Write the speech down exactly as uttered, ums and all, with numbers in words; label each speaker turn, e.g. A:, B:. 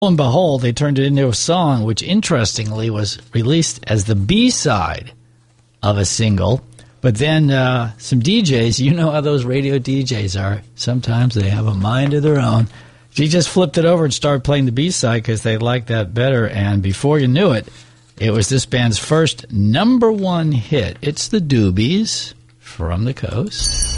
A: and behold, they turned it into a song, which interestingly was released as the B-side of a single. But then uh, some D Js, you know how those radio D Js are. Sometimes they have a mind of their own. She just flipped it over and started playing the B-side because they liked that better. And before you knew it, it was this band's first number one hit. It's the Doobies from the Coast.